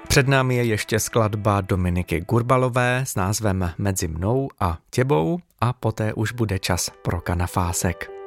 Před námi je ještě skladba Dominiky Gurbalové s názvem Mezi mnou a těbou a poté už bude čas pro kanafásek.